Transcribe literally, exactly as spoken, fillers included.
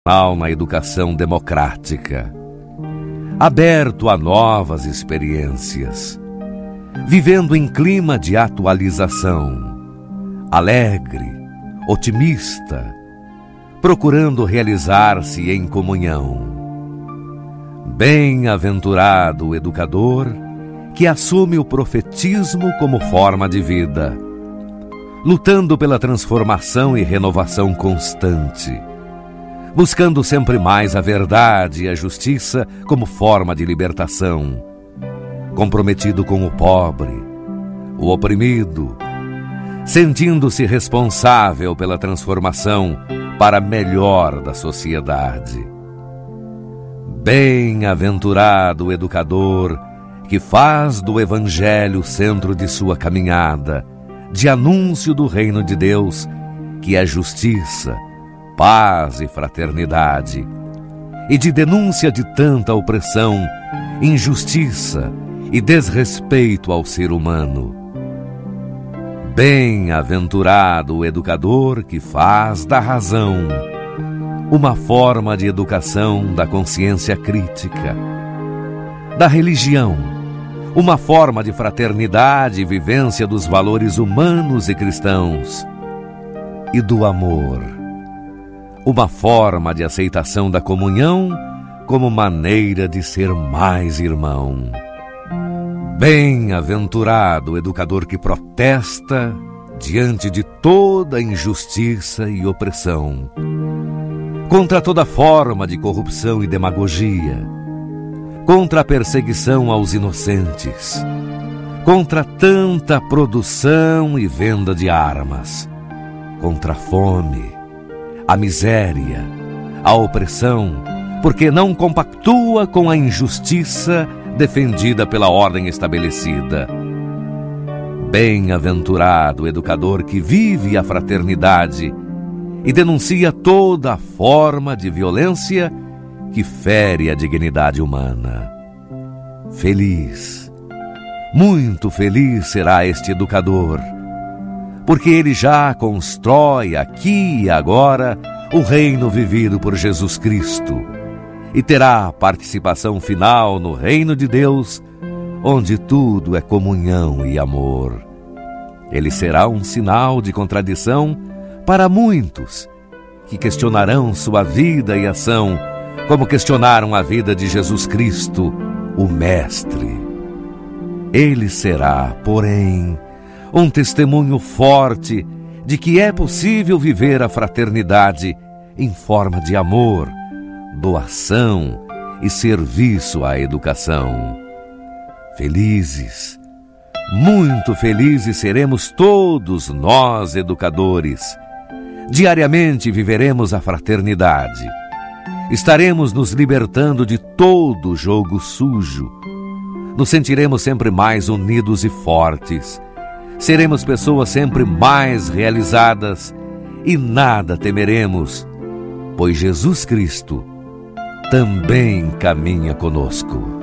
na educação democrática, aberto a novas experiências, vivendo em clima de atualização, alegre, otimista, procurando realizar-se em comunhão. Bem-aventurado o educador que assume o profetismo como forma de vida, lutando pela transformação e renovação constante, buscando sempre mais a verdade e a justiça como forma de libertação, comprometido com o pobre, o oprimido, sentindo-se responsável pela transformação para melhor da sociedade. Bem-aventurado o educador que faz do Evangelho o centro de sua caminhada, de anúncio do reino de Deus, que é justiça, paz e fraternidade, e de denúncia de tanta opressão, injustiça e desrespeito ao ser humano. Bem-aventurado o educador que faz da razão uma forma de educação da consciência crítica, da religião uma forma de fraternidade e vivência dos valores humanos e cristãos, e do amor uma forma de aceitação da comunhão como maneira de ser mais irmão. Bem-aventurado o educador que protesta diante de toda injustiça e opressão, contra toda forma de corrupção e demagogia, contra a perseguição aos inocentes, contra tanta produção e venda de armas, contra a fome, a miséria, a opressão, porque não compactua com a injustiça defendida pela ordem estabelecida. Bem-aventurado o educador que vive a fraternidade e denuncia toda forma de violência que fere a dignidade humana. Feliz, muito feliz será este educador, porque ele já constrói aqui e agora o reino vivido por Jesus Cristo e terá participação final no reino de Deus, onde tudo é comunhão e amor. Ele será um sinal de contradição para muitos que questionarão sua vida e ação, como questionaram a vida de Jesus Cristo, o Mestre. Ele será, porém, um testemunho forte de que é possível viver a fraternidade em forma de amor, doação e serviço à educação. Felizes, muito felizes seremos todos nós, educadores. Diariamente viveremos a fraternidade. Estaremos nos libertando de todo jogo sujo. Nos sentiremos sempre mais unidos e fortes. Seremos pessoas sempre mais realizadas e nada temeremos, pois Jesus Cristo também caminha conosco.